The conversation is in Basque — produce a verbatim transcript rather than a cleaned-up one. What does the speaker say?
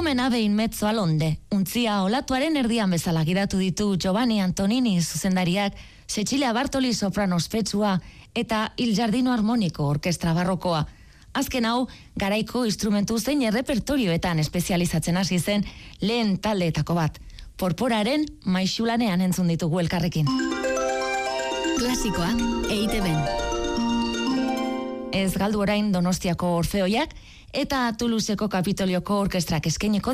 Filomena behin mezzo alonde, untzia olatuaren erdian bezala gidatu ditu Giovanni Antonini zuzendariak, Cecilia Bartoli soprano ospetsua eta Il Giardino Armonico orkestra barrokoa. Azken hau, garaiko instrumentu zein errepertorioetan espezializatzen hasi zen lehen taldeetako bat. Porporaren maixulanean entzun ditugu elkarrekin. Klasikoak E I TeBen. Ez galdu orain Donostiako Orfeoiak eta Toulouseko Kapitolioko orkestrak eskainiko